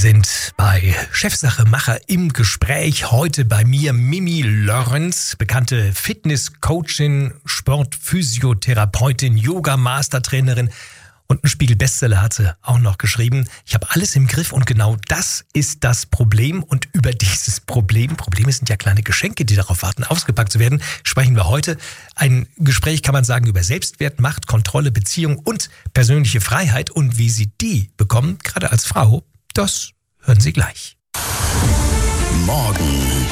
sind bei Chefsache Macher im Gespräch. Heute bei mir Mimi Lorenz, bekannte Fitness-Coachin, Sportphysiotherapeutin, Yoga-Mastertrainerin und einen Spiegel-Bestseller hat sie auch noch geschrieben. Ich habe alles im Griff und genau das ist das Problem. Und über dieses Probleme sind ja kleine Geschenke, die darauf warten, ausgepackt zu werden, sprechen wir heute. Ein Gespräch, kann man sagen, über Selbstwert, Macht, Kontrolle, Beziehung und persönliche Freiheit. Und wie Sie die bekommen, gerade als Frau, das hören Sie gleich. Morgen